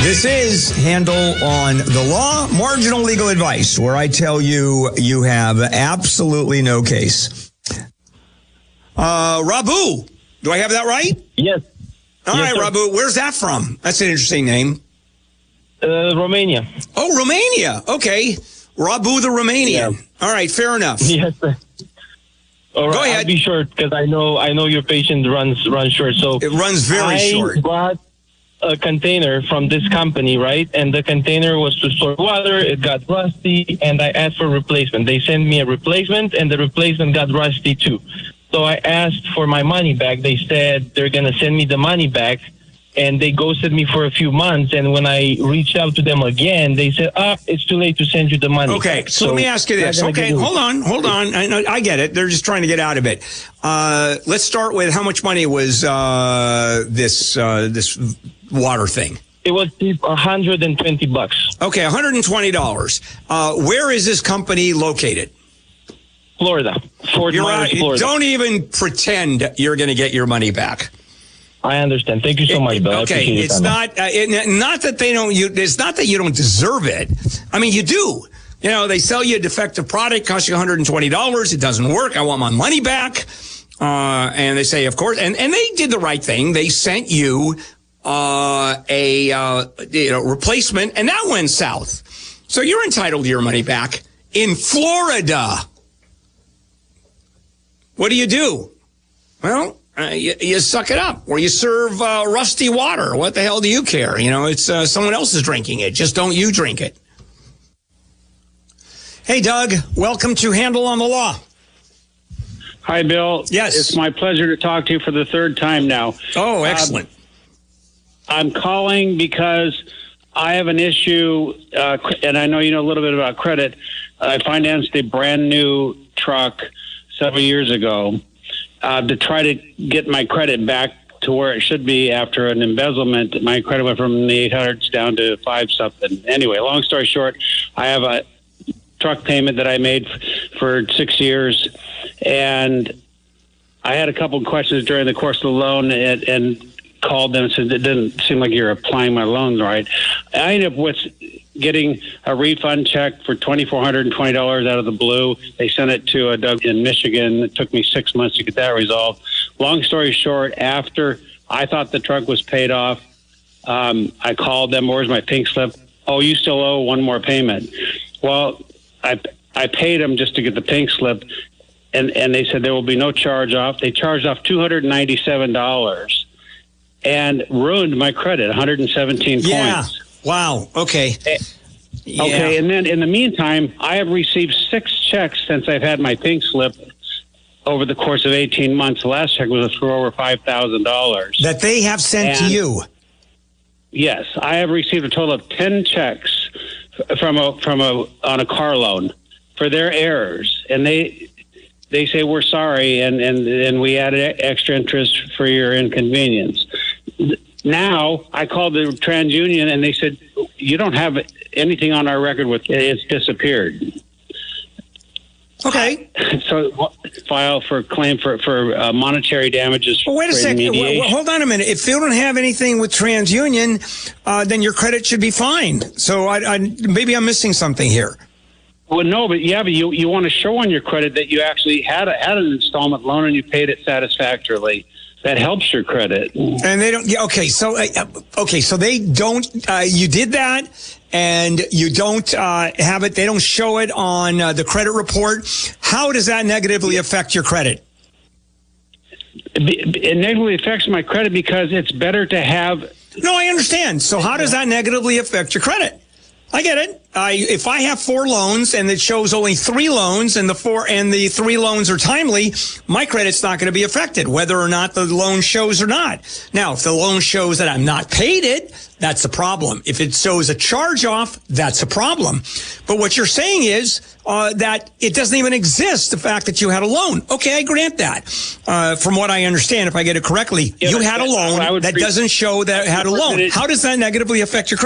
This is Handel on the Law, marginal legal advice, where I tell you you have absolutely no case. Rabu, do I have that right? Yes. All right, sir. Rabu, where's that from? That's an interesting name. Romania. Oh, Romania. Okay. Rabu the Romanian. Yeah. All right, fair enough. Yes, sir. All right, Go ahead. I'll be short because I know your patient runs short. So It runs very short. I bought a container from this company, right? And the container was to store water. It got rusty, and I asked for replacement. They sent me a replacement, and the replacement got rusty too. So I asked for my money back. They said they're going to send me the money back, and they ghosted me for a few months. And when I reached out to them again, they said, it's too late to send you the money. Okay, so let me ask you this. Okay, hold on. I get it. They're just trying to get out of it. Let's start with how much money was this water thing? It was $120. Okay, $120. Where is this company located? Florida. Fort Myers, Florida. Don't even pretend you're going to get your money back. I understand. Thank you so much, Bill. Okay, it's not not that they don't. It's not that you don't deserve it. I mean, you do. You know, they sell you a defective product, costs you $120. It doesn't work. I want my money back. And they say, of course, and they did the right thing. They sent you a replacement, and that went south. So you're entitled to your money back in Florida. What do? Well, you suck it up, or you serve rusty water. What the hell do you care? You know, it's someone else is drinking it. Just don't you drink it. Hey, Doug, welcome to Handel on the Law. Hi, Bill. Yes. It's my pleasure to talk to you for the third time now. Oh, excellent. I'm calling because I have an issue, and I know you know a little bit about credit. I financed a brand new truck several years ago to try to get my credit back to where it should be after an embezzlement. My credit went from the 800s down to 5-something. Anyway, long story short, I have a truck payment that I made for 6 years, and I had a couple of questions during the course of the loan and called them and said, it didn't seem like you're applying my loan right. I ended up with getting a refund check for $2,420 out of the blue. They sent it to a Doug in Michigan. It took me 6 months to get that resolved. Long story short, after I thought the truck was paid off, I called them, where's my pink slip? Oh, you still owe one more payment. Well, I paid them just to get the pink slip, and they said there will be no charge off. They charged off $297 and ruined my credit, 117 points. Wow. Okay. Okay. And then in the meantime, I have received 6 checks since I've had my pink slip over the course of 18 months. The last check was for over $5,000 that they have sent to you. Yes, I have received a total of 10 checks on a car loan for their errors, and they say we're sorry, and we added extra interest for your inconvenience. Now I called the TransUnion, and they said you don't have anything on our record with it. It's disappeared. Okay. So file for claim for monetary damages. Well, wait a second. Hold on a minute. If you don't have anything with TransUnion, then your credit should be fine. So maybe I'm missing something here. Well, no, but you want to show on your credit that you actually had an installment loan and you paid it satisfactorily. That helps your credit. And they don't. Yeah, okay. So they don't. You did that, and you don't have it. They don't show it on the credit report. How does that negatively affect your credit? It negatively affects my credit because it's better to have. No, I understand. So how does that negatively affect your credit? I get it. If I have 4 loans and it shows only 3 loans and the 3 loans are timely, my credit's not going to be affected, whether or not the loan shows or not. Now, if the loan shows that I'm not paid it, that's a problem. If it shows a charge off, that's a problem. But what you're saying is that it doesn't even exist, the fact that you had a loan. Okay, I grant that. From what I understand, if I get it correctly, you had a loan that doesn't show that it had a loan. How does that negatively affect your credit?